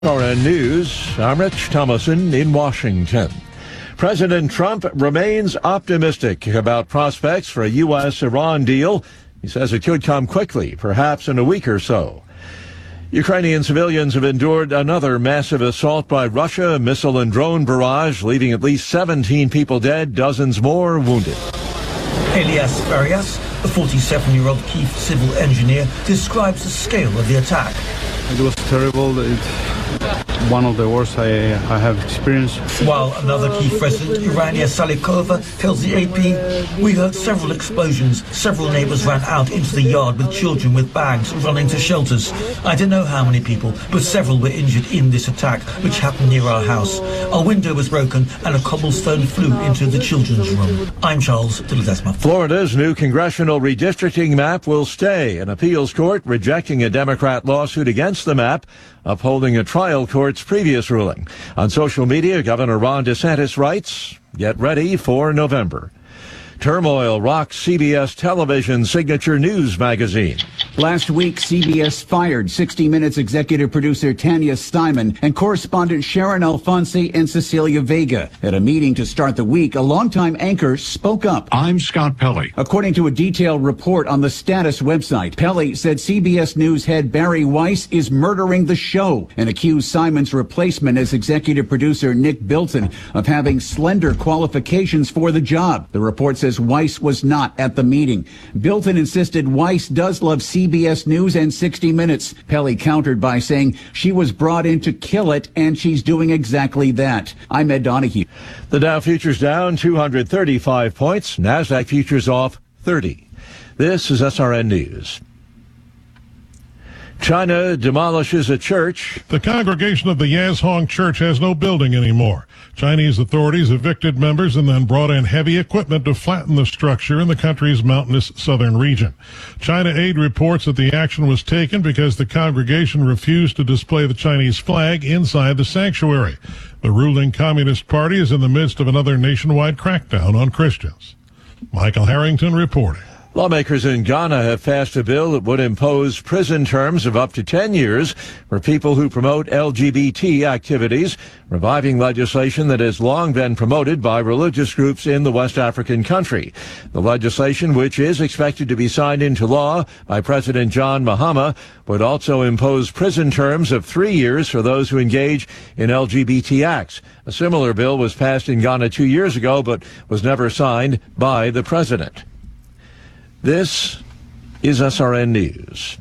RN News, I'm Rich Thomason in Washington. President Trump remains optimistic about prospects for a U.S.-Iran deal. He says it could come quickly, perhaps in a week or so. Ukrainian civilians have endured another massive assault by Russia, a missile and drone barrage, leaving at least 17 people dead, dozens more wounded. Elias Farias, a 47-year-old Kyiv civil engineer, describes the scale of the attack. It was terrible. One of the worst I have experienced. While another Kyiv resident, Irania Salikova, tells the AP, we heard several explosions. Several neighbors ran out into the yard with children with bags running to shelters. I don't know how many people, but several were injured in this attack, which happened near our house. Our window was broken and a cobblestone flew into the children's room. I'm Charles de Ledesma. Florida's new congressional redistricting map will stay. An appeals court rejecting a Democrat lawsuit against the map, upholding a trial court's previous ruling. On social media, Governor Ron DeSantis writes, "Get ready for November." Turmoil rocks CBS television signature news magazine. Last week, CBS fired 60 Minutes executive producer Tanya Steinman and correspondent Sharon Alfonsi and Cecilia Vega. At a meeting to start the week, a longtime anchor spoke up. I'm Scott Pelley. According to a detailed report on the Status website, Pelley said CBS News head Barry Weiss is murdering the show and accused Simon's replacement as executive producer Nick Bilton of having slender qualifications for the job. The report says Weiss was not at the meeting. Bilton insisted Weiss does love CBS News and 60 Minutes. Pelley countered by saying she was brought in to kill it, and she's doing exactly that. I'm Ed Donahue. The Dow futures down 235 points. NASDAQ futures off 30. This is SRN News. China demolishes a church. The congregation of the Yazhong Church has no building anymore. Chinese authorities evicted members and then brought in heavy equipment to flatten the structure in the country's mountainous southern region. China Aid reports that the action was taken because the congregation refused to display the Chinese flag inside the sanctuary. The ruling Communist Party is in the midst of another nationwide crackdown on Christians. Michael Harrington reporting. Lawmakers in Ghana have passed a bill that would impose prison terms of up to 10 years for people who promote LGBT activities, reviving legislation that has long been promoted by religious groups in the West African country. The legislation, which is expected to be signed into law by President John Mahama, would also impose prison terms of 3 years for those who engage in LGBT acts. A similar bill was passed in Ghana 2 years ago, but was never signed by the president. This is SRN News.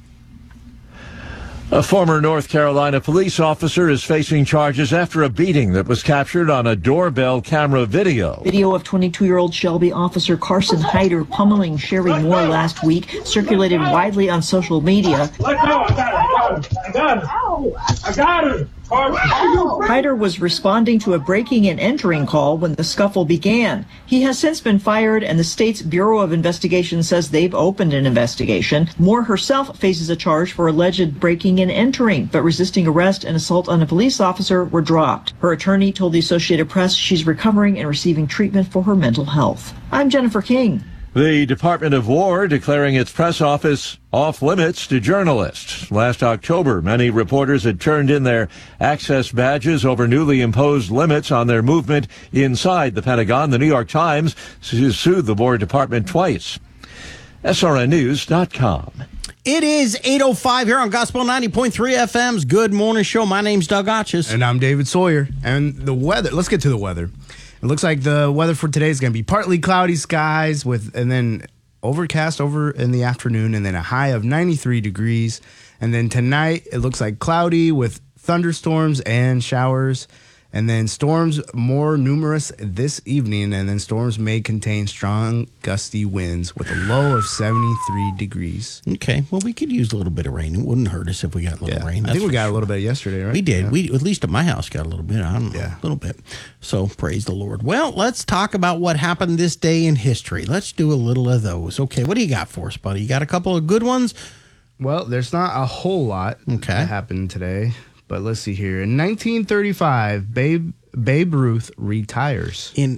A former North Carolina police officer is facing charges after a beating that was captured on a doorbell camera video. Video of 22-year-old Shelby officer Carson Hyder pummeling Sherry Moore last week circulated widely on social media. Let go! I got him! Hyder was responding to a breaking and entering call when the scuffle began. He has since been fired, and the state's Bureau of Investigation says they've opened an investigation. Moore herself faces a charge for alleged breaking and entering, but resisting arrest and assault on a police officer were dropped. Her attorney told the Associated Press she's recovering and receiving treatment for her mental health. I'm Jennifer King. The Department of War declaring its press office off limits to journalists. Last October, many reporters had turned in their access badges over newly imposed limits on their movement inside the Pentagon. The New York Times sued the War Department twice. SRNnews.com. It is 8:05 here on Gospel 90.3 FM's Good Morning Show. My name's Doug Otches. And I'm David Sawyer. And the weather, let's get to the weather. It looks like the weather for today is going to be partly cloudy skies and then overcast over in the afternoon, and then a high of 93 degrees. And then tonight it looks like cloudy with thunderstorms and showers. And then storms more numerous this evening, and then storms may contain strong gusty winds with a low of 73 degrees. Okay, well, we could use a little bit of rain. It wouldn't hurt us if we got a little rain. I think we got a little bit yesterday, right? We did. Yeah. We, at least at my house, got a little bit. I don't know, a little bit. So praise the Lord. Well, let's talk about what happened this day in history. Let's do a little of those. Okay, what do you got for us, buddy? You got a couple of good ones? Well, there's not a whole lot that happened today. But let's see here. In 1935, Babe Ruth retires. In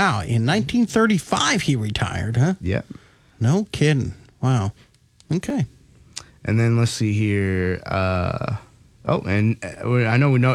1935 he retired, huh? Yeah. No kidding. Wow. Okay. And then let's see here. Oh, and I know